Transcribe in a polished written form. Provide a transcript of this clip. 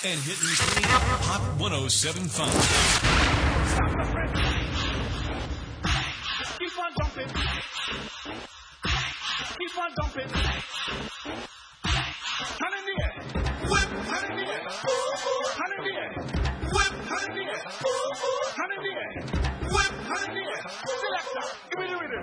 and hit replay Hot 107.5. Keep on dumping. Keep on dumping. Hand in the air. Whip. Hand in the air. Hand in the air. Whip. Hand in the air. Hand in the air. Whip. Hand in the air.